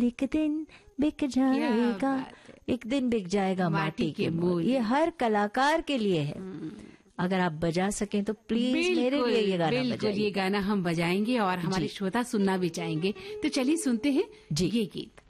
एक दिन बिक जाएगा, एक दिन बिक जाएगा माटी के मोल। ये हर कलाकार के लिए है। अगर आप बजा सकें तो प्लीज मेरे लिए ये गाना बजाइए। बिल्कुल, ये गाना हम बजाएंगे और हमारे श्रोता सुनना भी चाहेंगे। तो चलिए सुनते हैं ये गीत।